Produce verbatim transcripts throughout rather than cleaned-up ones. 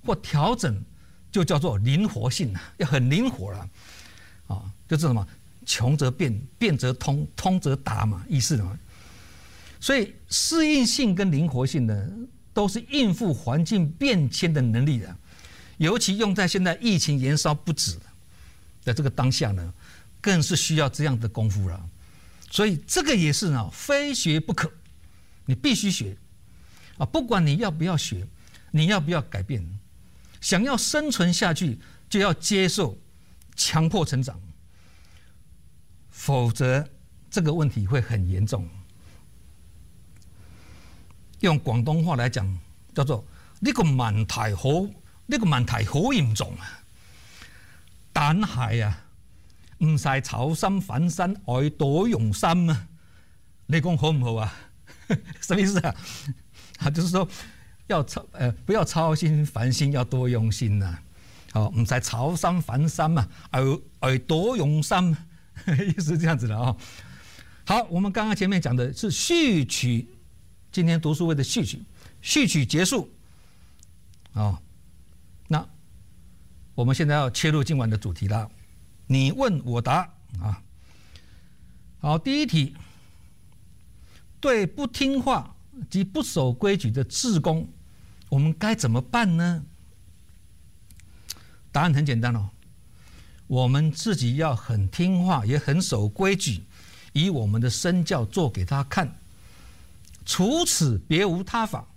或调整，就叫做灵活性啊，要很灵活了啊，就是什么穷则变，变则通，通则达嘛，意思嘛。所以适应性跟灵活性呢，都是应付环境变迁的能力的，尤其用在现在疫情延烧不止的这个当下呢，更是需要这样的功夫了。所以这个也是呢，非学不可，你必须学啊！不管你要不要学，你要不要改变，想要生存下去，就要接受强迫成长，否则这个问题会很严重。用广东话来讲，叫做呢個問題好，呢個問題好嚴重啊！但係啊，唔使操心反身，愛多用心啊！你講好唔好啊？什麼意思啊？啊，就是說要操呃不要操心煩心，要多用心呐、啊。好，唔使操心煩心嘛，愛愛多用心，意思是這樣子的啊、哦。好，我們剛剛前面講的是序曲。今天讀書會的序曲，序曲結束，啊、哦，那我們現在要切入今晚的主題了，你問我答啊。好，第一題，對不聽話及不守規矩的志工，我們該怎麼辦呢？答案很簡單哦，我們自己要很聽話，也很守規矩，以我們的身教做給他看。除此別無他法，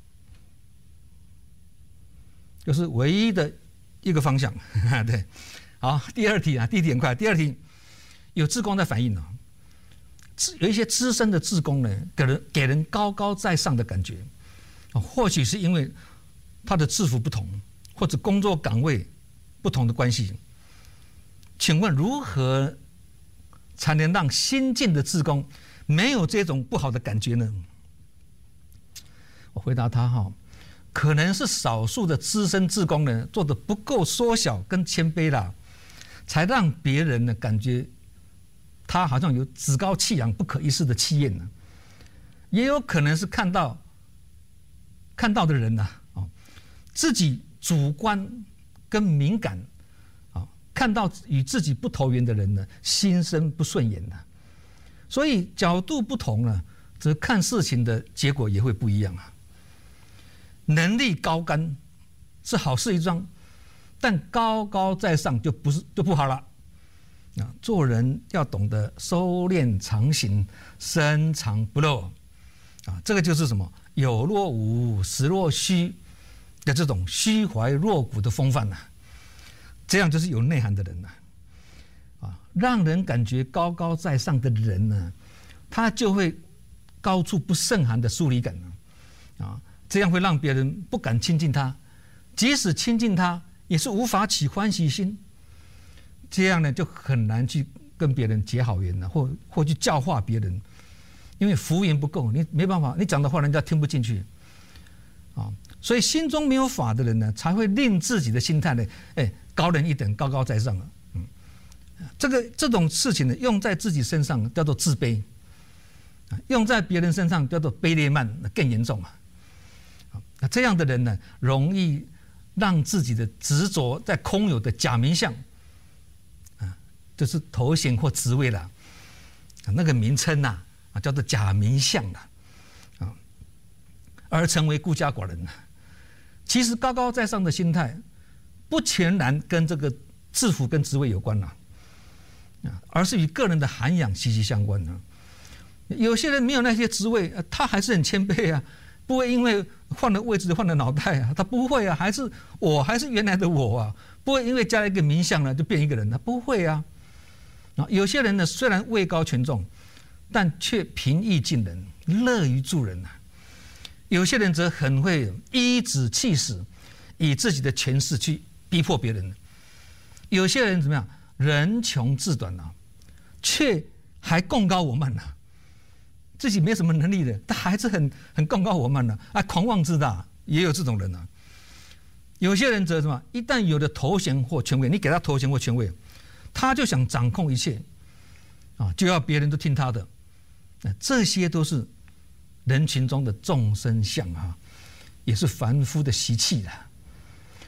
就是唯一的一個方向。對，好，第二題啊，第一題很快。第二題有志工在反映啊，有一些資深的志工呢，給人給人高高在上的感覺，或許是因為他的制服不同，或者工作崗位不同的關係。請問如何才能讓新進的志工沒有這種不好的感覺呢？我回答他哈，可能是少數的資深志工呢做得不夠縮小跟謙卑啦，才讓別人呢感覺他好像有趾高氣揚、不可一世的氣焰呢。也有可能是看到看到的人呢，啊，自己主觀跟敏感啊，看到與自己不投緣的人呢，心生不順眼呢。所以角度不同呢，則看事情的結果也會不一樣啊。能力高竿是好事一樁，但高高在上就不是就不好了啊！做人要懂得收斂藏形，深藏不露啊！这个就是什么有若无，实若虚的这种虚怀若谷的风范呐、啊。这样就是有内涵的人呐、啊！啊，让人感觉高高在上的人呢，他就会高处不胜寒的疏离感啊！啊。这样会让別人不敢親近他，即使親近他，也是無法起歡喜心。這樣呢，就很難去跟別人結好緣了，或或去教化別人，因為福緣不夠，你沒辦法，你講的話人家聽不進去啊。所以心中沒有法的人呢，才會令自己的心態呢，哎，高人一等，高高在上了。嗯，這個這種事情呢，用在自己身上叫做自卑，用在別人身上叫做卑劣慢，更嚴重啊。那這樣的人呢，容易讓自己的執着在空有的假名相，啊，就是頭銜或職位啦，那個名稱呐，啊，叫做假名相啦，啊，而成為孤家寡人。其實高高在上的心態，不全然跟這個制服跟職位有關啦，啊，而是與個人的涵養息息相關啊。有些人沒有那些職位，他還是很謙卑啊。不會因為換了位置換了腦袋啊，他不會啊，還是我還是原來的我啊，不會因為加了一個名相呢就變一個人了，不會啊。啊，有些人呢雖然位高權重，但卻平易近人，樂於助人啊。有些人則很會頤指氣使，以自己的權勢去逼迫別人。有些人怎麼樣，人窮志短啊，卻還貢高我慢啊。自己沒什麼能力的，他還是很很貢高我慢的啊，狂妄自大，也有這種人啊。有些人則什麼，一旦有了頭銜或權位，你給他頭銜或權位，他就想掌控一切啊，就要別人都聽他的。這些都是人群中的眾生相啊，也是凡夫的習氣的。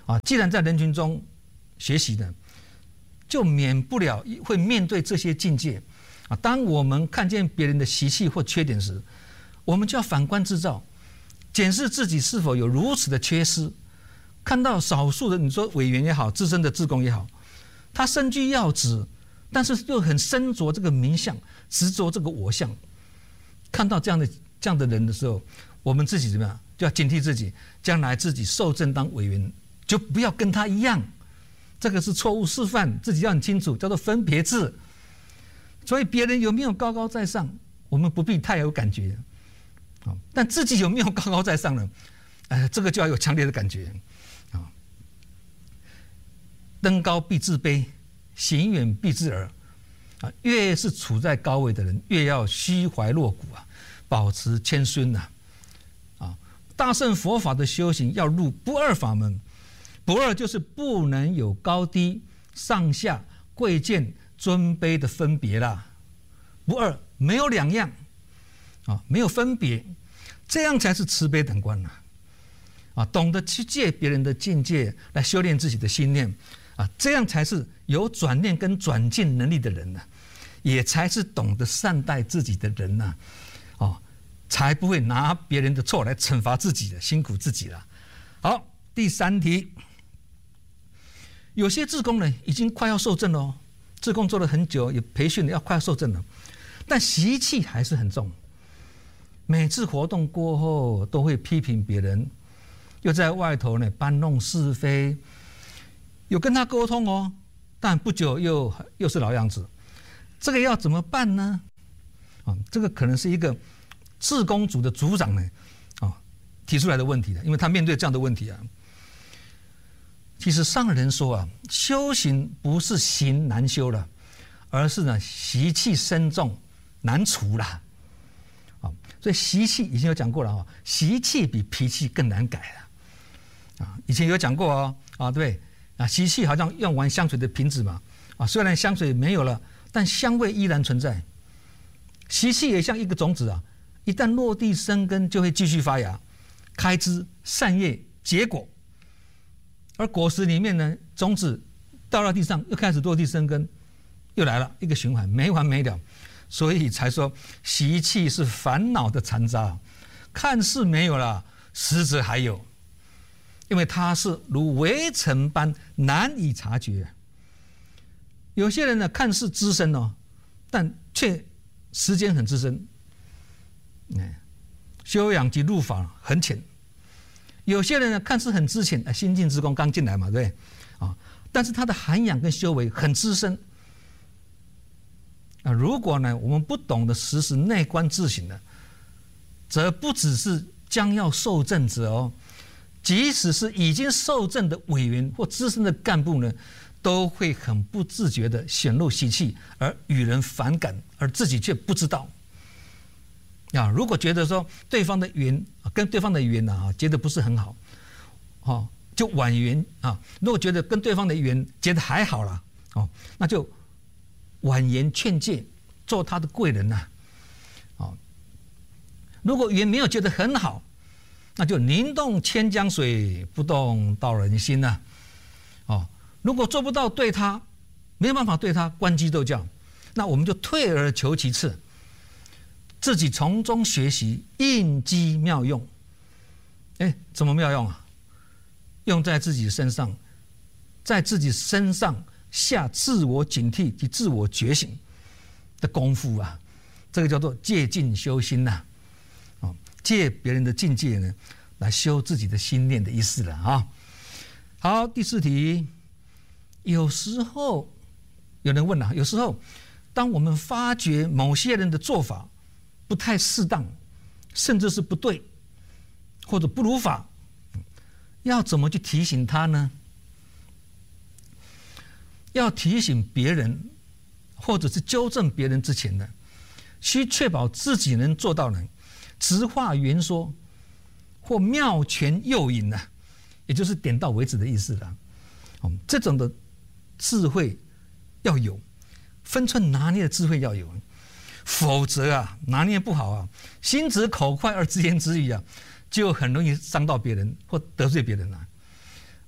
啊，既然在人群中学习呢，就免不了会面对这些境界啊。当我们看见别人的习气或缺点时，我们就要反观自照，检视自己是否有如此的缺失。看到少数的你说委员也好，资深的志工也好，他身居要职，但是又很深着这个名相，执着这个我相。看到这样的这样的人的时候，我们自己怎么样？就要警惕自己，将来自己受证当委员，就不要跟他一样。这个是错误示范，自己要很清楚，叫做分别智。所以别人有没有高高在上，我们不必太有感觉。但自己有没有高高在上呢？呃，这个就要有强烈的感觉。登高必自卑，行远必自耳。啊，越是处在高位的人，越要虚怀若谷啊，保持谦逊呐。啊，大乘佛法的修行要入不二法门，不二就是不能有高低、上下、贵贱、尊卑的分别啦。不二没有两样，啊，没有分别，这样才是慈悲等观呐。啊，懂得去借别人的境界来修炼自己的心念。啊，这样才是有转念跟转境能力的人呢、啊，也才是懂得善待自己的人呐、啊，哦，才不会拿别人的错来惩罚自己的，辛苦自己了。好，第三题，有些志工呢已经快要受证了哦，志工做了很久，也培训了，要快要受证了，但习气还是很重，每次活动过后都会批评别人，又在外头呢搬弄是非。有跟他沟通哦，但不久又又是老样子，这个要怎么办呢？啊，这个可能是一个志工组的组长呢，啊提出来的问题的，因为他面对这样的问题啊。其实上人说啊，修行不是行难修了，而是呢习气深重难除啦。啊，所以习气以前有讲过了啊，习气比脾气更难改了。啊，以前有讲过哦，啊对。啊，习气好像用完香水的瓶子嘛，啊，虽然香水没有了，但香味依然存在。习气也像一个种子啊，一旦落地生根，就会继续发芽、开枝、散叶、结果。而果实里面呢，种子到了地上，又开始落地生根，又来了一个循环，没完没了。所以才说习气是烦恼的残渣，看似没有了，实则还有。因为它是如围城般难以察觉。有些人呢看似资深哦，但却时间很资深，修养及入法很浅。有些人呢看似很资浅，新进志工刚进来嘛，对不对啊？但是他的涵养跟修为很资深。啊，如果呢我们不懂得实时内观自省呢，则不只是将要受证者哦。即使是已经受证的委员或资深的干部呢，都会很不自觉地显露习气，而与人反感，而自己却不知道。啊，如果觉得说对方的缘跟对方的缘啊结得不是很好，哦，就婉言啊；如果觉得跟对方的缘结得还好啦，哦，那就婉言劝诫，做他的贵人呐、啊。哦，如果缘没有结得很好，那就宁动千江水，不动道人心呐、啊。哦，如果做不到对他，没有办法对他关机斗教，那我们就退而求其次，自己从中学习，应机妙用。哎，怎么妙用啊？用在自己身上，在自己身上下自我警惕及自我觉醒的功夫啊，这个叫做借境修心呐、啊。借别人的境界呢，来修自己的心念的意思了啊。好，第四题，有时候有人问了、啊，有时候当我们发觉某些人的做法不太适当，甚至是不对，或者不如法，要怎么去提醒他呢？要提醒别人，或者是纠正别人之前呢，需确保自己能做到呢。直话圆说，或妙拳诱引呢、啊，也就是点到为止的意思了。哦，这种的智慧要有，分寸拿捏的智慧要有，否则啊，拿捏不好啊，心直口快而自言自语啊，就很容易伤到别人或得罪别人了。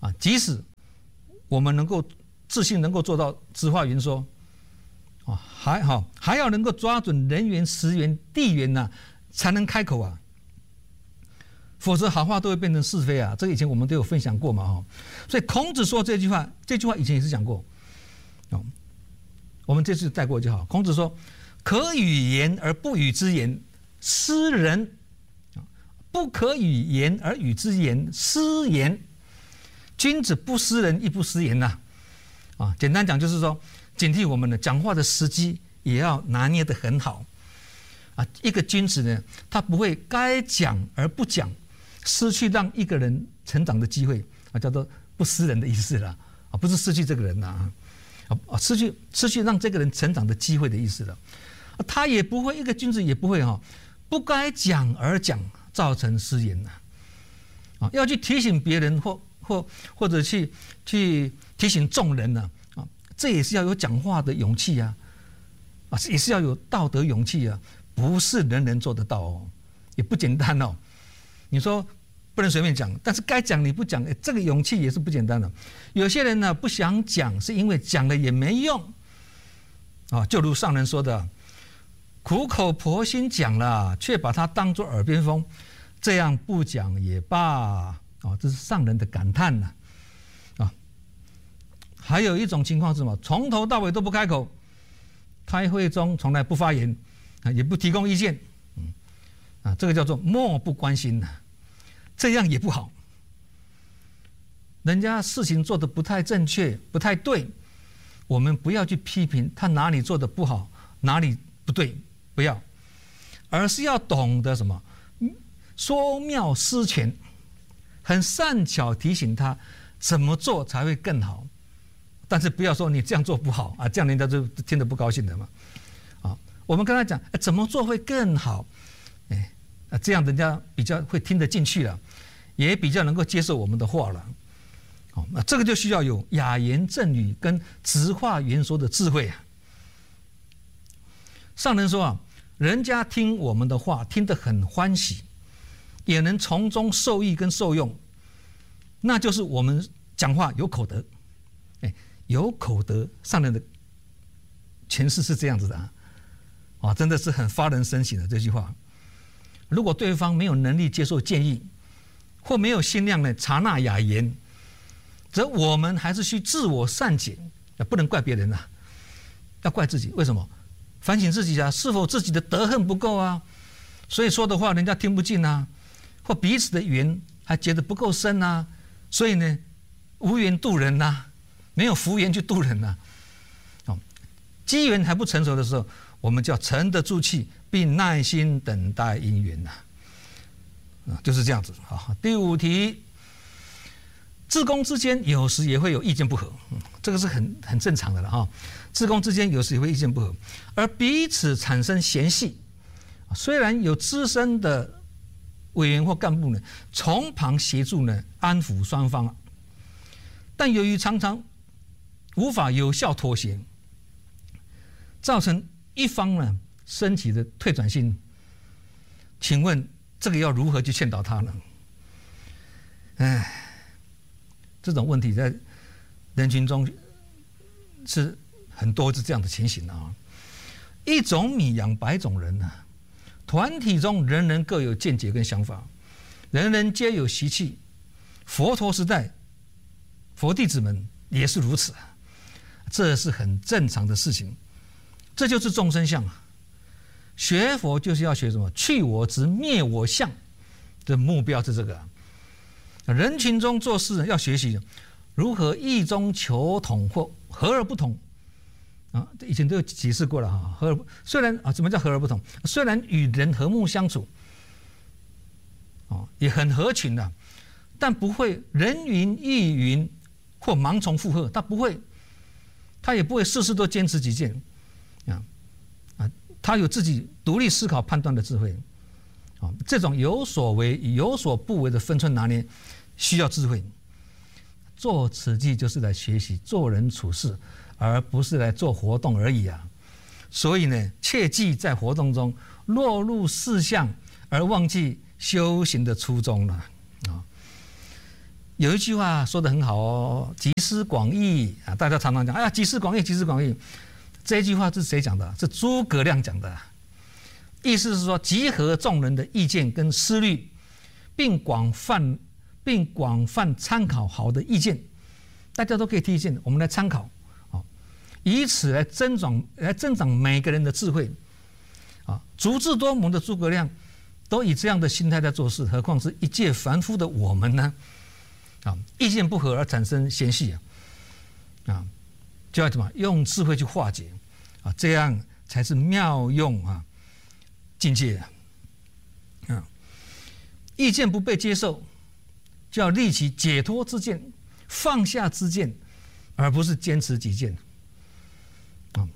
啊，即使我们能够自信能够做到直话圆说，啊，还好还要能够抓准人缘、时缘、地缘呐、啊，才能开口啊。否则好话都会变成是非啊！这个以前我们都有分享过嘛，哈。所以孔子说这句话，这句话以前也是讲过，哦，我们这次带过就好。孔子说：“可与言而不与之言，失人；不可与言而与之言，失言。君子不失人，亦不失言呐。”啊，简单讲就是说，警惕我们的讲话的时机也要拿捏得很好啊。一个君子呢，他不会该讲而不讲。失去让一个人成长的机会啊，叫做不失人的意思了啊，不是失去这个人呐啊啊，失去失去让这个人成长的机会的意思了。啊、他也不会，一个君子也不会哈、哦，不该讲而讲，造成失言呐啊，要去提醒别人或或或者去去提醒众人呢 啊, 啊，这也是要有讲话的勇气啊啊，也是要有道德勇气啊，不是人人做得到哦，也不简单哦。你说不能随便讲，但是该讲你不讲，这个勇气也是不简单的。有些人呢不想讲，是因为讲了也没用啊。就如上人说的，苦口婆心讲了，却把它当作耳边风，这样不讲也罢啊。这是上人的感叹呐啊。还有一种情况是什么？从头到尾都不开口，开会中从来不发言啊，也不提供意见，嗯啊，这个叫做漠不关心呐。这样也不好，人家事情做得不太正确、不太对，我们不要去批评他哪里做得不好、哪里不对，不要，而是要懂得什么，说妙思全，很善巧提醒他怎么做才会更好，但是不要说你这样做不好啊，这样人家就听得不高兴的嘛，啊，我们跟他讲怎么做会更好，哎。这样人家比较会听得进去了，也比较能够接受我们的话了。哦，那这个就需要有雅言正语跟直话圆说的智慧啊。上人说啊，人家听我们的话听得很欢喜，也能从中受益跟受用，那就是我们讲话有口德。哎，有口德，上人的诠释是这样子的啊，啊，真的是很发人深省的这句话。如果对方没有能力接受建议，或没有心量呢察纳雅言，则我们还是需自我善解，不能怪别人啊，要怪自己。为什么？反省自己啊，是否自己的德行不够啊？所以说的话人家听不进啊，或彼此的缘还结得不够深啊，所以呢无缘度人呐、啊，没有福缘去度人呐、啊。哦，机缘还不成熟的时候，我们就要沉得住气，并耐心等待因缘呐、啊，啊，就是这样子。好，第五题，志工之间有时也会有意见不合，嗯、这个是很很正常的了哈。志工之间有时也会意见不合，而彼此产生嫌隙。虽然有资深的委员或干部呢，从旁协助呢安抚双方，但由于常常无法有效妥协，造成一方呢升起的退转心，请问这个要如何去劝导他呢？哎，这种问题在人群中是很多是这样的情形啊。一种米养百种人啊，团体中人人各有见解跟想法，人人皆有习气。佛陀时代，佛弟子们也是如此，这是很正常的事情。这就是众生相啊。学佛就是要学什么？去我执，灭我相，的目标是这个、啊。人群中做事要学习如何异中求同或和而不同啊，以前都有解释过了哈。和而不虽然啊，什么叫和而不同？虽然与人和睦相处，哦，也很合群的，但不会人云亦云或盲从附和，他不会，他也不会事事都坚持己见啊啊，他有自己独立思考判断的智慧。啊，这种有所为与有所不为的分寸拿捏，需要智慧。做此记就是来学习做人处事，而不是来做活动而已啊。所以呢，切忌在活动中落入事项，而忘记修行的初衷了啊。 有一句话说得很好哦，集思广益啊，大家常常讲，哎呀，集思广益，集思广益。这句话是谁讲的？是诸葛亮讲的。意思是说，集合众人的意见跟思虑，并广泛并广泛参考好的意见，大家都可以提意见，我们来参考，啊，以此来增长来增长每个人的智慧，啊，足智多谋的诸葛亮都以这样的心态在做事，何况是一介凡夫的我们呢？啊，意见不合而产生嫌隙啊，啊，就要怎么用智慧去化解啊，这样才是妙用啊。境界啊，意见不被接受，就要立起解脱之见，放下之见，而不是坚持己见。啊，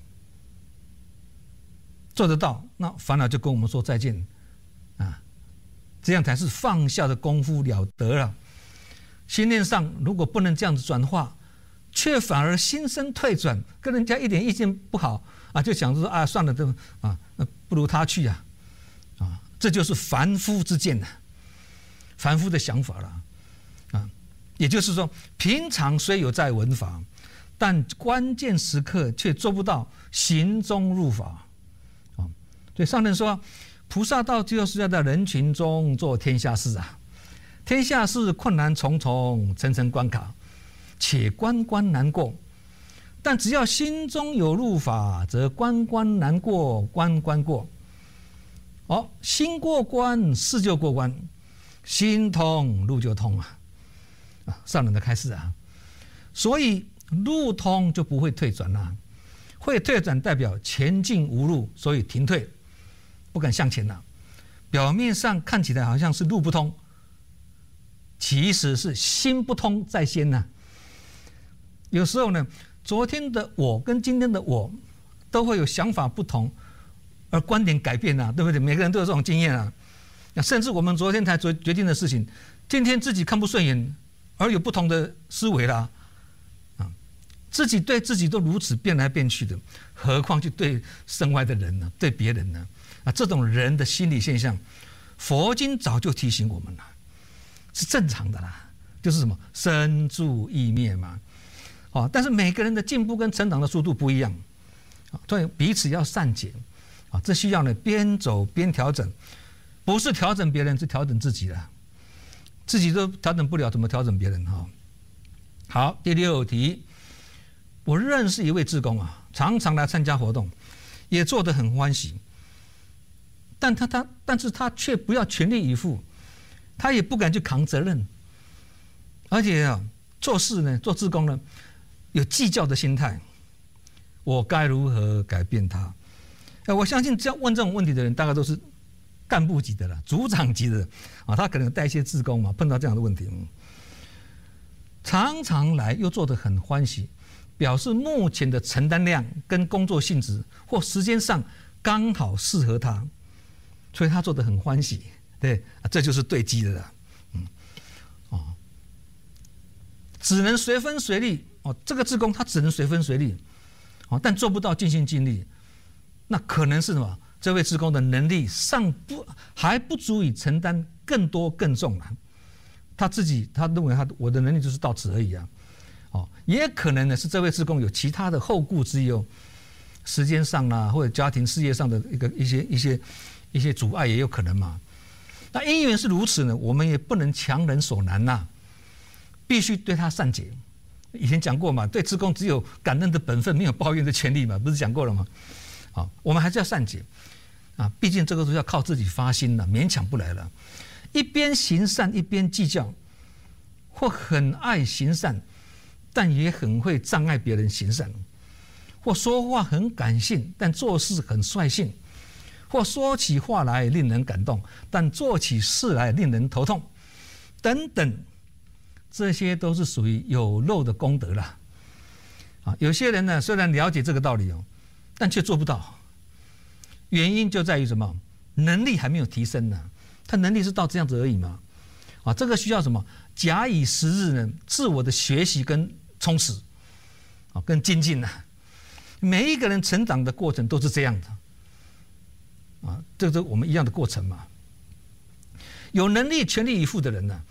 做得到，那烦恼就跟我们说再见啊，这样才是放下的功夫了得了。心念上如果不能这样子转化，却反而心生退转，跟人家一点意见不好啊，就想说啊，算了，都啊，不如他去啊。啊，这就是凡夫之见呐，凡夫的想法了，啊，也就是说，平常虽有在闻法，但关键时刻却做不到行中入法，啊，所以上人说，菩萨道就是要在人群中做天下事啊，天下事困难重重，层层关卡，且关关难过，但只要心中有入法，则关关难过，关关过。哦，心过关，事就过关；心通，路就通啊！啊，上人的开示啊，所以路通就不会退转啦、啊。会退转代表前进无路，所以停退，不敢向前了、啊。表面上看起来好像是路不通，其实是心不通在先呐、啊。有时候呢，昨天的我跟今天的我都会有想法不同。而观点改变啊，对不对？每个人都有这种经验啊。甚至我们昨天才决决定的事情，今天自己看不顺眼，而有不同的思维啦。啊，自己对自己都如此变来变去的，何况去对身外的人呢？对别人呢？啊，这种人的心理现象，佛经早就提醒我们了，是正常的啦。就是什么生住异灭嘛。啊，但是每个人的进步跟成长的速度不一样，啊，所以彼此要善解。啊，这需要呢边走边调整，不是调整别人，是调整自己了。自己都调整不了，怎么调整别人哈？好，第六题，我认识一位志工啊，常常来参加活动，也做得很欢喜，但他他但是他却不要全力以赴，他也不敢去扛责任，而且啊，做事呢，做志工呢，有计较的心态。我该如何改变他？我相信这样问这种问题的人，大概都是干部级的了，组长级的啊，他可能带一些志工嘛，碰到这样的问题，嗯、常常来又做得很欢喜，表示目前的承担量跟工作性质或时间上刚好适合他，所以他做得很欢喜，对，这就是对机的了，嗯，哦，只能随分随力哦，这个志工他只能随分随力，哦，但做不到尽心尽力。那可能是什么？这位志工的能力尚不还不足以承担更多更重了。他自己他认为他我的能力就是到此而已啊。哦，也可能呢是这位志工有其他的后顾之忧，时间上啦、啊、或者家庭事业上的一个一些一些一些阻碍也有可能嘛。那因缘是如此呢，我们也不能强人所难呐、啊，必须对他善解。以前讲过嘛，对志工只有感恩的本分，没有抱怨的权利嘛，不是讲过了吗？啊，我们还是要善解啊，毕竟这个都要靠自己发心了，勉强不来了。一边行善一边计较，或很爱行善，但也很会障碍别人行善；或说话很感性，但做事很率性；或说起话来令人感动，但做起事来令人头痛，等等，这些都是属于有漏的功德了。啊，有些人呢，虽然了解这个道理哦。但却做不到，原因就在于什么？能力还没有提升呢。他能力是到这样子而已嘛。啊，这个需要什么？假以时日呢，自我的学习跟充实，啊，跟精进呢。每一个人成长的过程都是这样的，啊，这是我们一样的过程嘛。有能力全力以赴的人呢，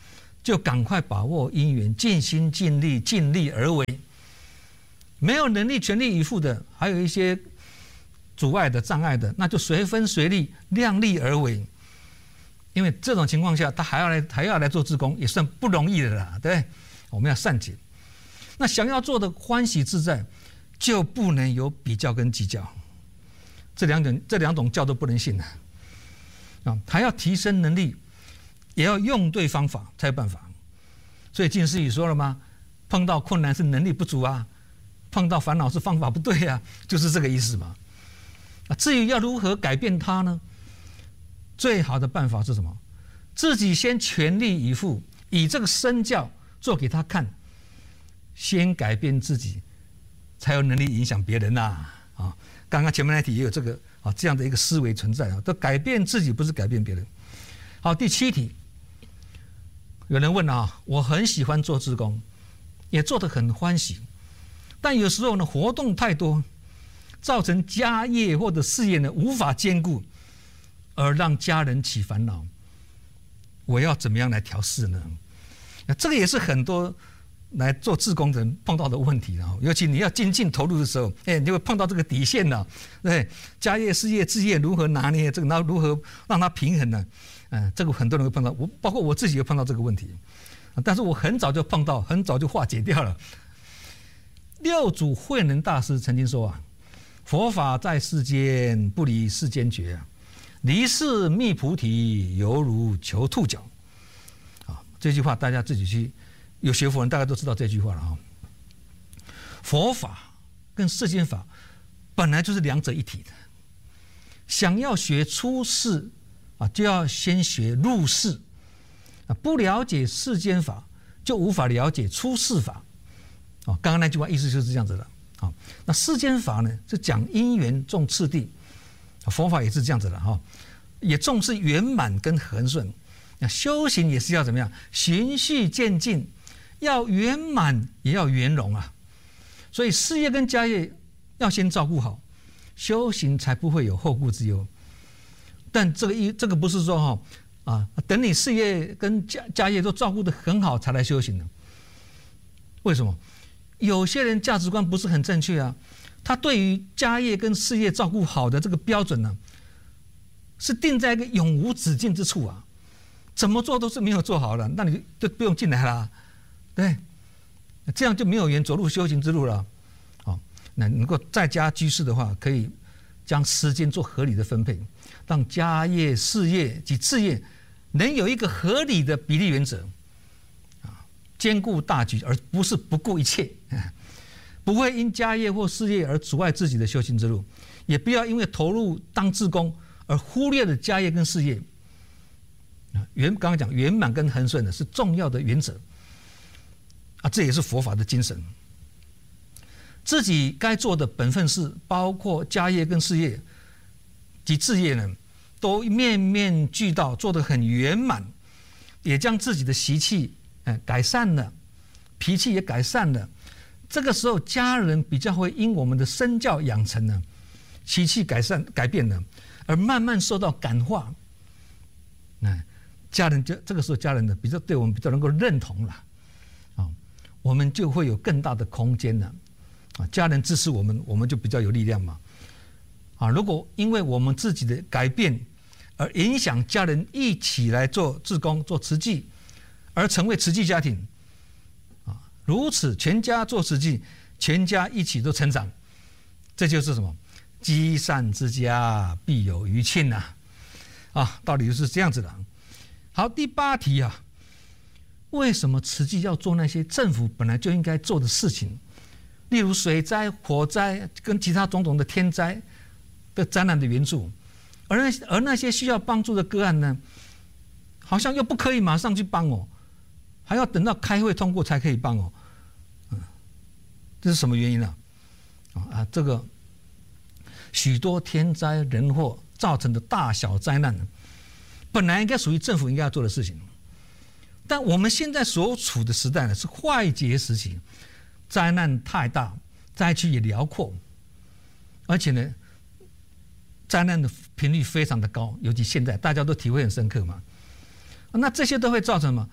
就赶快把握因缘，尽心尽力，尽力而为。没有能力全力以赴的，还有一些阻碍的、障碍的，那就随分随力，量力而为。因为这种情况下，他还要来还要来做志工，也算不容易的啦，对不对？我们要善解。那想要做的欢喜自在，就不能有比较跟计较，这两种这两种教都不能信的啊！还要提升能力，也要用对方法才有办法。所以近思语说了吗？碰到困难是能力不足啊，碰到烦恼是方法不对啊，就是这个意思嘛。啊，至于要如何改变它呢？最好的办法是什么？自己先全力以赴，以这个身教做给他看，先改变自己，才有能力影响别人呐、啊。啊，刚刚前面那题也有这个啊这样的一个思维存在啊，都改变自己，不是改变别人。好，第七题，有人问啊，我很喜欢做志工，也做得很欢喜，但有时候呢活动太多，造成家业或者事业呢无法兼顾，而让家人起烦恼，我要怎么样来调试呢？这个也是很多来做志工的人碰到的问题啊，尤其你要精进投入的时候，哎，你就会碰到这个底线了，对，家业、事业、志业如何拿捏，这个然后如何让它平衡呢？嗯，这个很多人会碰到，我包括我自己也碰到这个问题，但是我很早就碰到，很早就化解掉了。六祖慧能大师曾经说啊，佛法在世间，不离世间觉啊，离世觅菩提，犹如求兔角。啊，这句话大家自己去，有学佛人大概都知道这句话了啊。佛法跟世间法本来就是两者一体的，想要学出世啊，就要先学入世啊，不了解世间法，就无法了解出世法。啊，刚刚那句话意思就是这样子的。啊，那世间法呢是讲因缘重次第，佛法也是这样子的哈，也重视圆满跟恒顺。那修行也是要怎么样？循序渐进，要圆满也要圆融啊。所以事业跟家业要先照顾好，修行才不会有后顾之忧。但这个一这个不是说哈啊，等你事业跟家家业都照顾得很好才来修行的。为什么？有些人价值观不是很正确啊，他对于家业跟事业照顾好的这个标准呢，是定在一个永无止境之处啊，怎么做都是没有做好的，那你就不用进来了，对，这样就没有缘走入修行之路了。好，那能够在家居士的话，可以将时间做合理的分配，让家业、事业及志业能有一个合理的比例原则。兼顾大局，而不是不顾一切，不会因家业或事业而阻碍自己的修行之路，也不要因为投入当志工而忽略了家业跟事业。圆刚刚讲圆满跟恒顺的是重要的原则啊，这也是佛法的精神。自己该做的本分事，包括家业跟事业及志业呢，都面面俱到，做得很圆满，也将自己的习气改善了，脾气也改善了。这个时候，家人比较会因我们的身教养成呢，习气改善改变了，而慢慢受到感化。那家人就这个时候，家人呢比较对我们比较能够认同了，啊，我们就会有更大的空间了。啊，家人支持我们，我们就比较有力量嘛。啊，如果因为我们自己的改变而影响家人一起来做志工、做慈济，而成为慈济家庭，啊，如此全家做慈济，全家一起都成长，这就是什么？积善之家必有余庆呐！啊，道理就是这样子的。好，第八题啊，为什么慈济要做那些政府本来就应该做的事情？例如水灾、火灾跟其他种种的天灾的灾难的援助，而那而那些需要帮助的个案呢，好像又不可以马上去帮哦。还要等到开会通过才可以帮哦，嗯，这是什么原因呢？啊，这个许多天灾人祸造成的大小灾难，本来应该属于政府应该要做的事情，但我们现在所处的时代呢是坏劫时期，灾难太大，灾区也辽阔，而且呢，灾难的频率非常的高，尤其现在大家都体会很深刻嘛，那这些都会造成什么？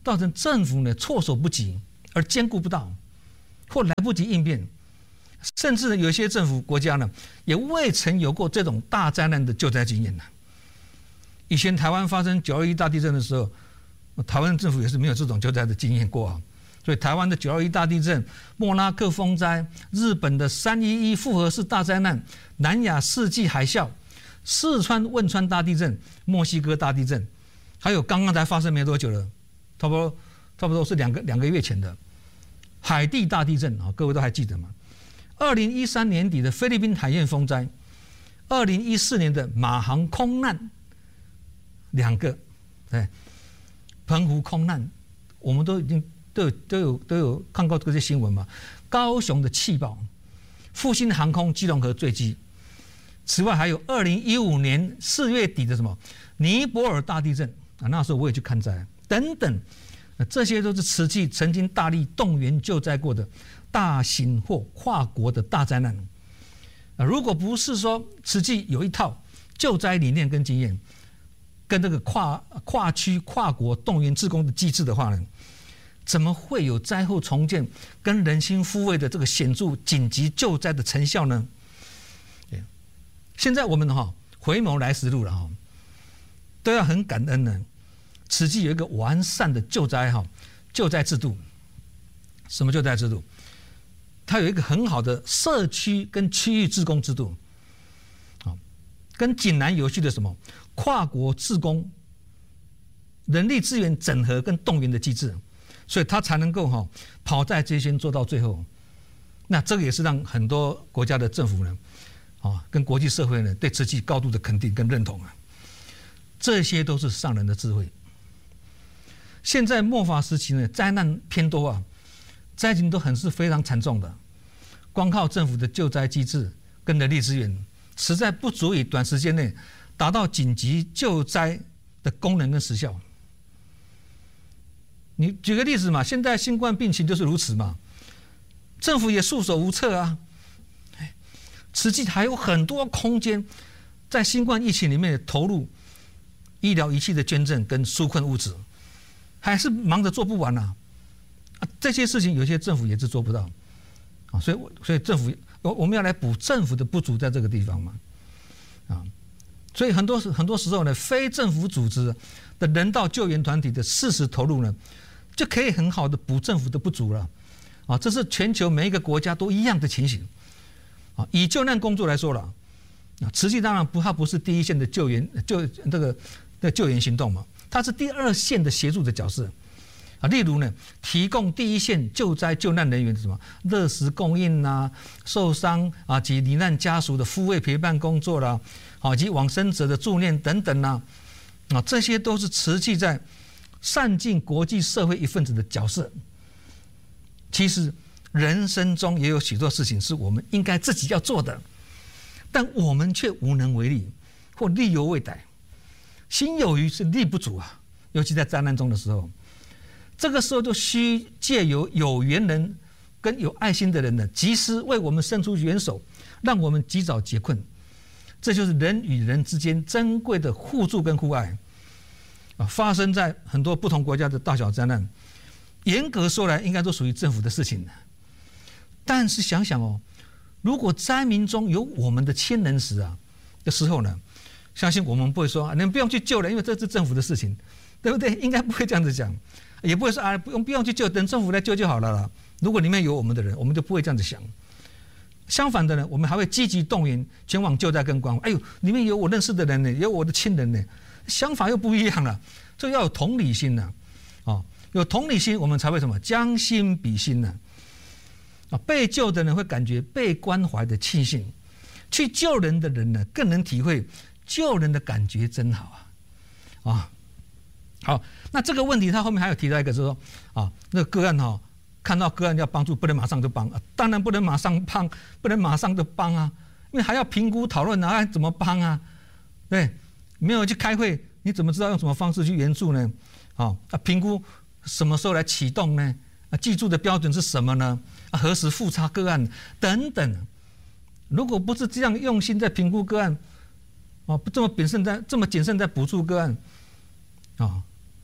造成政府呢措手不及，而兼顾不到，或来不及应变，甚至有些政府国家呢也未曾有过这种大灾难的救灾经验呢。以前台湾发生九二一大地震的时候，台湾政府也是没有这种救灾的经验过啊。所以台湾的九二一大地震、莫拉克风灾、日本的三一一复合式大灾难、南亚世纪海啸、四川汶川大地震、墨西哥大地震，还有刚刚才发生没多久了，差不多差不多是两个两个月前的海地大地震啊，各位都还记得吗？二零一三年底的菲律宾海燕风灾，二零一四年的马航空难，两个，对，澎湖空难，我们都已经。都有都有都有看过这些新闻嘛？高雄的气爆，复兴航空基隆河坠机。此外，还有二零一五年四月底的什么尼泊尔大地震啊，那时候我也去看灾等等，这些都是慈济曾经大力动员救灾过的大型或跨国的大灾难。啊，如果不是说慈济有一套救灾理念跟经验，跟这个跨跨区跨国动员志工的机制的话呢？怎么会有灾后重建跟人心复位的这个显著紧急救灾的成效呢？现在我们哈回眸来时路了哈，都要很感恩呢。慈济有一个完善的救灾哈救灾制度。什么救灾制度？它有一个很好的社区跟区域志工制度，啊，跟井然有序的什么跨国志工人力资源整合跟动员的机制。所以他才能够哈跑在这些做到最后，那这个也是让很多国家的政府呢，啊跟国际社会呢对慈济高度的肯定跟认同啊，这些都是上人的智慧。现在末法时期呢，灾难偏多啊，灾情都很是非常惨重的，光靠政府的救灾机制跟人力资源，实在不足以短时间内达到紧急救灾的功能跟时效。你举个例子嘛，现在新冠病情就是如此嘛，政府也束手无策啊。慈济还有很多空间，在新冠疫情里面投入医疗仪器的捐赠跟纾困物资，还是忙着做不完啊。啊，这些事情有些政府也是做不到啊，所以所以政府我们要来补政府的不足在这个地方嘛，啊，所以很多很多时候呢，非政府组织的人道救援团体的适时投入呢，就可以很好的补政府的不足了，啊，这是全球每一个国家都一样的情形，啊，以救难工作来说了，啊，慈济当然不，它不是第一线的救援救这个的救援行动嘛，它是第二线的协助的角色，啊，例如呢，提供第一线救灾救难人员的什么热食供应啦、受伤啊及罹难家属的抚慰陪伴工作啦，啊，以及往生者的助念等等啦，啊，这些都是慈济在善尽国际社会一份子的角色。其实人生中也有许多事情是我们应该自己要做的，但我们却无能为力或力有未逮，心有余是力不足啊。尤其在灾难中的时候，这个时候就需借由有缘人跟有爱心的人呢，及时为我们伸出援手，让我们及早解困。这就是人与人之间珍贵的互助跟互爱。啊，发生在很多不同国家的大小灾难，严格说来应该都属于政府的事情。但是想想哦，如果灾民中有我们的亲人时啊的时候呢，相信我们不会说、啊、你们不用去救了，因为这是政府的事情，对不对？应该不会这样子讲，也不会说啊不用不用去救，等政府来救就好了啦。如果里面有我们的人，我们就不会这样子想。相反的呢，我们还会积极动员前往救灾跟关怀。哎呦，里面有我认识的人呢，有我的亲人呢。想法又不一样了，这要有同理心呢、啊，哦，有同理心，我们才会什么将心比心呢、啊？啊，被救的人会感觉被关怀的庆幸，去救人的人呢，更能体会救人的感觉真好啊！啊，好，那这个问题他后面还有提到一个，就是说啊，那个个案哈、哦，看到个案要帮助，不能马上就帮啊，当然不能马上帮，不能马上就帮啊，因为还要评估讨论啊，怎么帮啊？对。没有去开会，你怎么知道用什么方式去援助呢？啊，评估什么时候来启动呢？啊，记住的标准是什么呢？啊，何时复查个案等等。如果不是这样用心在评估个案，啊，这么谨慎在这么谨慎在补助个案，啊，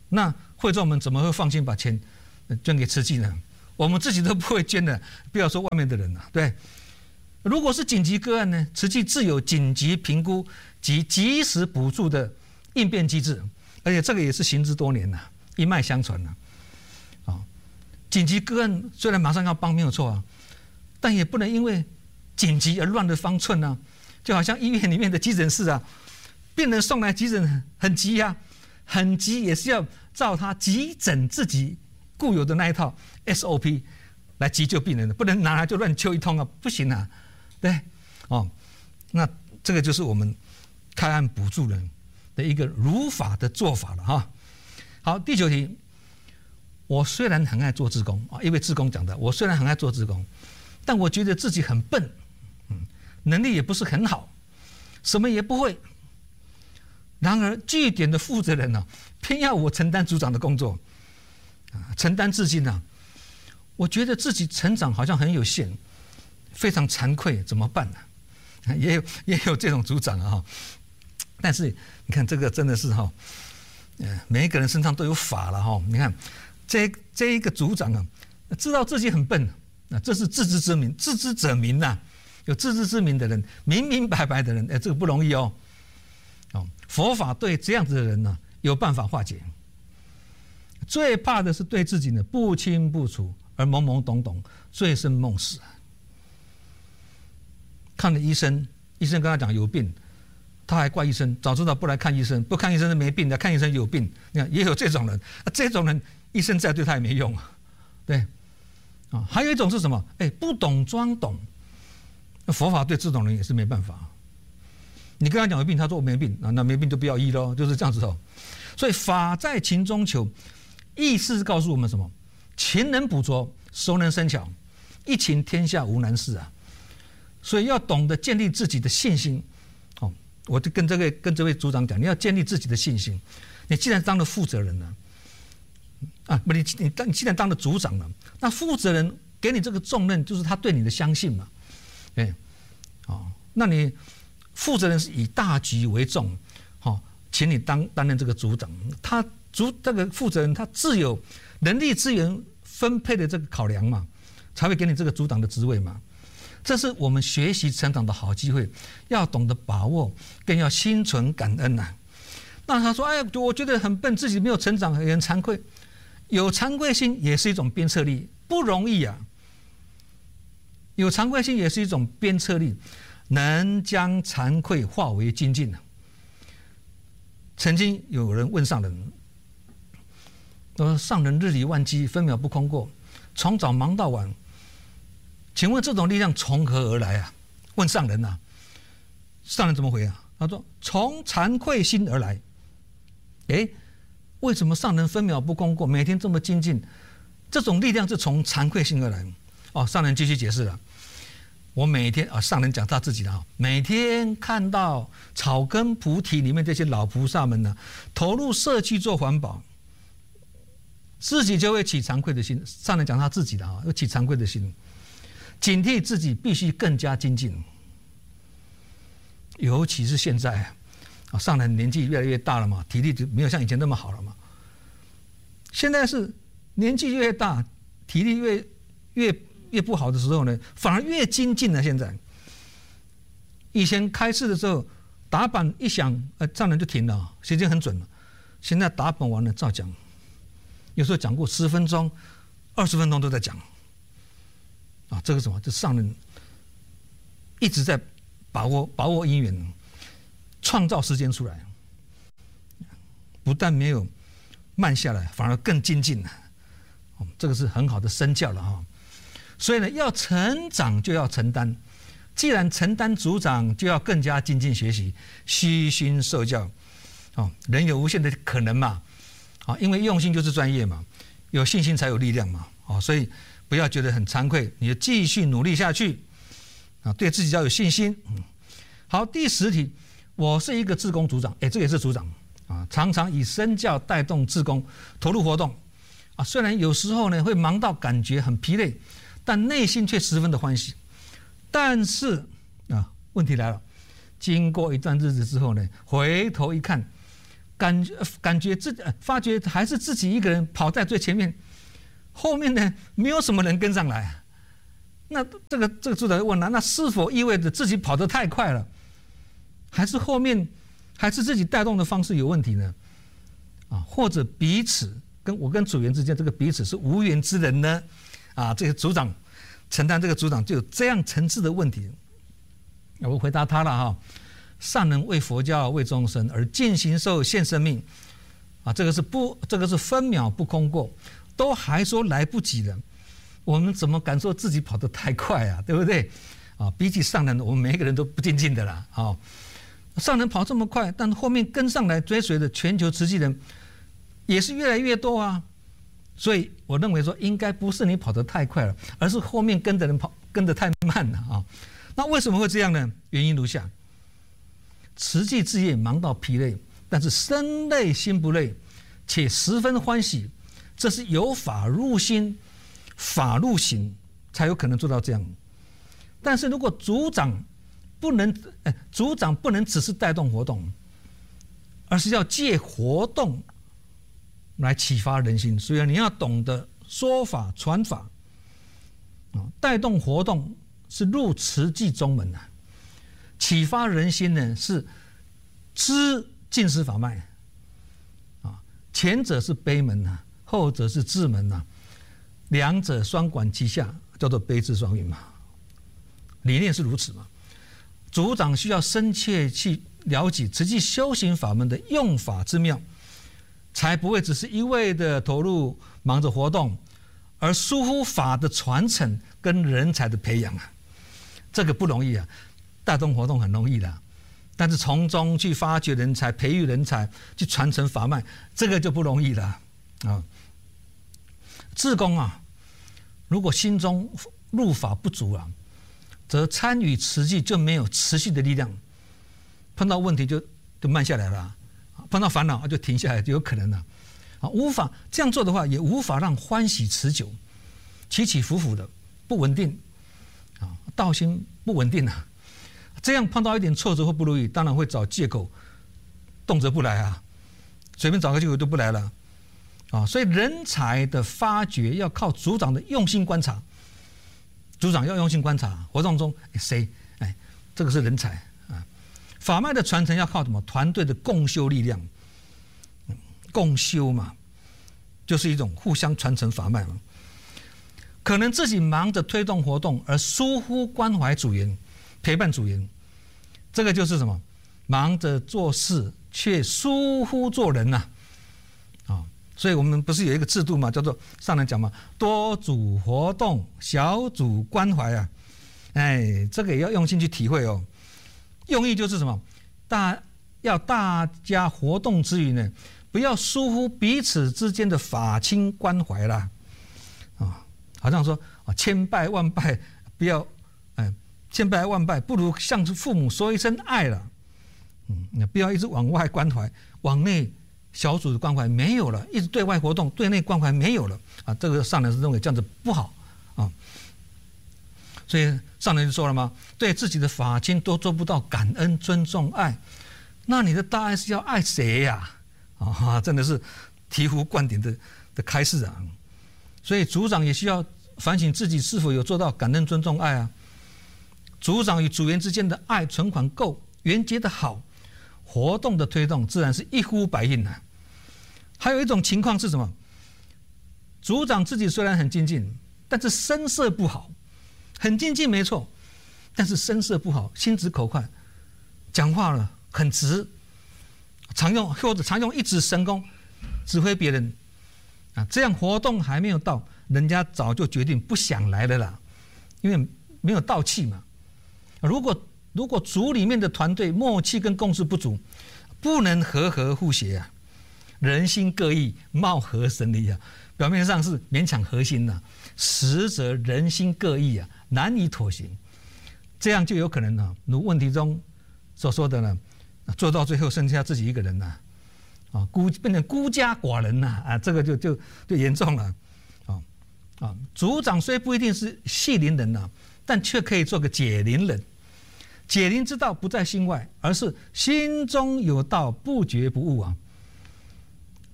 那会众们怎么会放心把钱捐给慈济呢？我们自己都不会捐的，不要说外面的人了。对，如果是紧急个案呢，慈济自有紧急评估及及时补助的应变机制，而且这个也是行之多年了，一脉相传了。啊，紧急个案虽然马上要帮没有错啊，但也不能因为紧急而乱了方寸啊。就好像医院里面的急诊室啊，病人送来急诊很急呀、啊，很急也是要照他急诊自己固有的那一套 S O P 来急救病人的，不能拿来就乱揪一通啊，不行啊，对，哦，那这个就是我们开案补助人的一个如法的做法了哈。好，第九题，我虽然很爱做志工啊，因为志工讲的，我虽然很爱做志工，但我觉得自己很笨，嗯，能力也不是很好，什么也不会。然而据点的负责人呢、啊，偏要我承担组长的工作，啊，承担至今呢，我觉得自己成长好像很有限，非常惭愧，怎么办呢？也有也有这种组长啊，但是你看这个真的是哈，呃，每一个人身上都有法了哈。你看这这一个组长啊，知道自己很笨，啊，这是自知之明，自知者明呐、啊，有自知之明的人，明明白白的人，哎，这个不容易哦。哦，佛法对这样子的人呢、啊，有办法化解。最怕的是对自己呢不清不楚而懵懵懂懂，醉生梦死。看了医生，医生跟他讲有病，他还怪医生，早知道不来看医生，不看医生就没病，来看医生有病。你看也有这种人，啊、这种人医生再对他也没用，对，啊，还有一种是什么？哎，不懂装懂，佛法对这种人也是没办法。你跟他讲有病，他说我没病，那没病就不要医咯，就是这样子哦。所以法在勤中求，意思是告诉我们什么？勤能补拙，熟能生巧，一勤天下无难事啊。所以要懂得建立自己的信心。哦，我就跟这个跟这位组长讲，你要建立自己的信心。你既然当了负责人了，啊，不，你你当你既然当了组长了，那负责人给你这个重任，就是他对你的相信嘛。哎，哦，那你。负责人是以大局为重，好，请你当担任这个组长。他组这个负责人，他自有人力资源分配的这个考量嘛，才会给你这个组长的职位嘛。这是我们学习成长的好机会，要懂得把握，更要心存感恩呐、啊。那他说：“哎呀，我觉得很笨，自己没有成长，也很惭愧。有惭愧心也是一种鞭策力，不容易啊。有惭愧心也是一种鞭策力。”能将惭愧化为精进呢？曾经有人问上人，说：“上人日理万机，分秒不空过，从早忙到晚，请问这种力量从何而来啊？”问上人啊，上人怎么回啊？他说：“从惭愧心而来。”哎，为什么上人分秒不空过，每天这么精进？这种力量是从惭愧心而来。哦，上人继续解释了。我每天啊，上人讲他自己的啊，每天看到草根菩提里面这些老菩萨们呢，投入社区做环保，自己就会起惭愧的心。上人讲他自己的啊，要起惭愧的心，警惕自己必须更加精进。尤其是现在啊，上人年纪越来越大了嘛，体力就没有像以前那么好了嘛。现在是年纪越大，体力越越。越不好的时候呢，反而越精进了。现在，以前开示的时候，打板一响，呃，上人就停了，时间很准了。现在打板完了照讲，有时候讲过十分钟、二十分钟都在讲。啊，这个什么？这上人一直在把握把握因缘，创造时间出来，不但没有慢下来，反而更精进了。哦，这个是很好的身教了哈。所以呢，要成长就要承担，既然承担组长，就要更加精进学习，虚心受教。哦，人有无限的可能嘛，啊，因为用心就是专业嘛，有信心才有力量嘛，啊，所以不要觉得很惭愧，你就继续努力下去，啊，对自己要有信心。嗯，好，第十题，我是一个志工组长，哎，这也是组长啊，常常以身教带动志工投入活动，啊，虽然有时候呢会忙到感觉很疲累。但内心却十分的欢喜，但是啊，问题来了，经过一段日子之后呢，回头一看， 感感觉自发觉还是自己一个人跑在最前面，后面呢没有什么人跟上来。那这个这个组长问了，那是否意味着自己跑得太快了，还是后面还是自己带动的方式有问题呢？啊，或者彼此跟我跟组员之间这个彼此是无缘之人呢？啊，这个组长承担这个组长就有这样层次的问题。我回答他了哈。上人为佛教为众生而尽形寿献生命，啊，这个是不，这个是分秒不空过，都还说来不及了，我们怎么敢说自己跑得太快啊？对不对？啊，比起上人，我们每一个人都不精进的啦。啊，上人跑这么快，但后面跟上来追随的全球慈济人也是越来越多啊。所以我认为说，应该不是你跑得太快了，而是后面跟的人跑跟得太慢了啊。那为什么会这样呢？原因如下。慈济之业忙到疲累，但是身累心不累，且十分欢喜，这是有法入心，法入行，才有可能做到这样。但是如果组长不能，哎，组长不能只是带动活动，而是要借活动来启发人心。所以你要懂得说法传法，啊，带动活动是入慈济中门啊。启发人心呢，是知尽思法脉啊，前者是悲门呐，后者是智门呐，两者双管齐下，叫做悲智双运嘛。理念是如此嘛。组长需要深切去了解慈济修行法门的用法之妙，才不会只是一味的投入忙着活动，而疏忽法的传承跟人才的培养啊，这个不容易啊。带动活动很容易的，但是从中去发掘人才、培育人才、去传承法脉，这个就不容易了啊。志工啊，如果心中入法不足啊，则参与慈济就没有持续的力量，碰到问题就就慢下来了，碰到烦恼就停下来，就有可能了啊。无法这样做的话，也无法让欢喜持久，起起伏伏的不稳定啊，道心不稳定啊。这样碰到一点挫折或不如意，当然会找借口，动辄不来啊，随便找个借口就不来了啊。所以人才的发掘要靠组长的用心观察，组长要用心观察活动中谁哎，这个是人才啊。法脉的传承要靠什么？团队的共修力量，共修嘛，就是一种互相传承法脉嘛。可能自己忙着推动活动而疏忽关怀组员。陪伴组员，这个就是什么？忙着做事却疏忽做人呐、啊！啊，所以我们不是有一个制度嘛，叫做上人讲嘛，多组活动，小组关怀啊！哎，这个也要用心去体会哦。用意就是什么？大要大家活动之余呢，不要疏忽彼此之间的法亲关怀啦。啊，好像说啊，千拜万拜，不要哎。千拜万拜，不如向父母说一声爱了。嗯，不要一直往外关怀，往内小组的关怀没有了，一直对外活动，对内关怀没有了啊。这个上人是认为这样子不好啊。所以上人就说了嘛，对自己的法亲都做不到感恩、尊重、爱，那你的大爱是要爱谁呀？啊？啊，真的是醍醐灌顶的的开示啊。所以组长也需要反省自己是否有做到感恩、尊重、爱啊。组长与组员之间的爱存款够，缘结的好，活动的推动自然是一呼百应啊。还有一种情况是什么？组长自己虽然很精进，但是声色不好，很精进没错，但是声色不好，心直口快，讲话了很直，常用或者常用一指神功指挥别人啊，这样活动还没有到，人家早就决定不想来了啦，因为没有道气嘛。如果如果组里面的团队默契跟共识不足，不能和和互协啊，人心各异，貌合神离啊，表面上是勉强核心呐、啊，实则人心各异啊，难以妥协，这样就有可能呢、啊，如问题中所说的呢，做到最后剩下自己一个人呐、啊，啊孤变成孤家寡人呐、啊，啊这个就就就严重了，啊啊组长虽不一定是系邻人呐、啊，但却可以做个解铃人。解铃之道不在心外，而是心中有道，不觉不悟啊！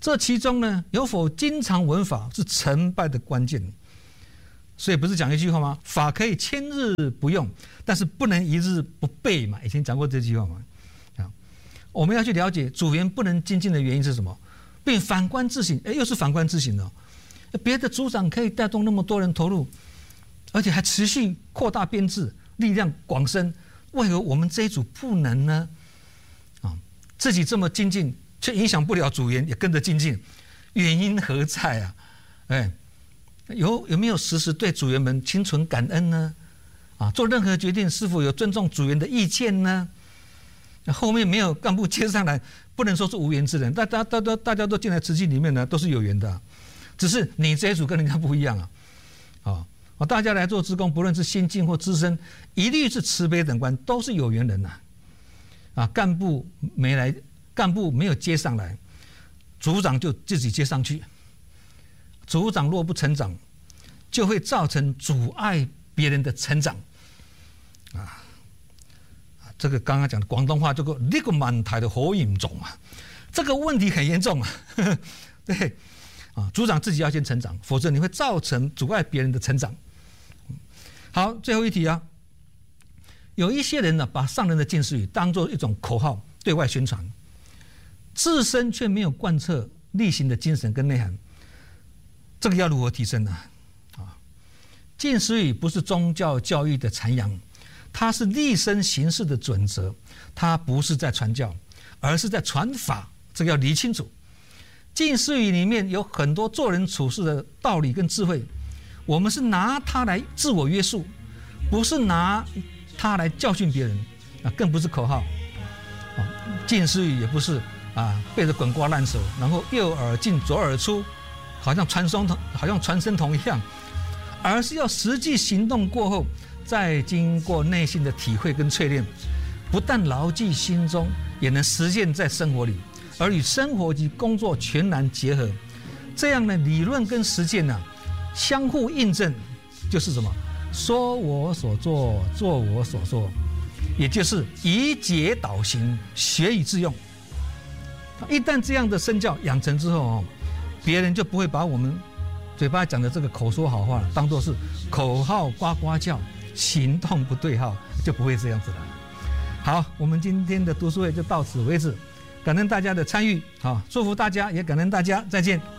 这其中呢，有否经常闻法是成败的关键。所以不是讲一句话吗？法可以千日不用，但是不能一日不背嘛。以前讲过这句话嘛。啊，我们要去了解组员不能精进的原因是什么，并反观自省。哎，又是反观自省了。别的组长可以带动那么多人投入，而且还持续扩大编制，力量广深，为何我们这一组不能呢？啊，自己这么精进，却影响不了组员也跟着精进，原因何在啊？哎。有有没有时时对组员们心存感恩呢？啊，做任何决定是否有尊重组员的意见呢？后面没有干部接上来，不能说是无缘之人，大家大家大家都进来慈济里面呢，都是有缘的、啊，只是你这一组跟人家不一样啊！啊，大家来做志工，不论是新进或资深，一律是慈悲等观，都是有缘人呐、啊。啊，干部没来，干部没有接上来，组长就自己接上去。组长若不成长，就会造成阻碍别人的成长，啊，这个刚刚讲的广东话叫做呢個問題就好嚴重啊，这个问题很严重啊，呵呵对，啊，组长自己要先成长，否则你会造成阻碍别人的成长。好，最后一题啊，有一些人呢，把上人的近似语当作一种口号对外宣传，自身却没有贯彻力行的精神跟内涵。这个要如何提升呢？啊，近似语不是宗教教育的残阳，它是立身行事的准则，它不是在传教，而是在传法，这个要理清楚。近似语里面有很多做人处事的道理跟智慧，我们是拿它来自我约束，不是拿它来教训别人啊，更不是口号。啊，近似语也不是啊背着滚瓜烂熟，然后右耳进左耳出。好像传声筒，好像传声筒一样，而是要实际行动过后，再经过内心的体会跟淬炼，不但牢记心中，也能实践在生活里，而与生活及工作全然结合。这样呢，理论跟实践呢、啊、相互印证，就是什么？说我所做，做我所说，也就是以解导行，学以致用。一旦这样的身教养成之后哦。别人就不会把我们嘴巴讲的这个口说好话当作是口号呱呱叫，行动不对号，就不会这样子了。好，我们今天的读书会就到此为止，感恩大家的参与，好，祝福大家，也感恩大家，再见。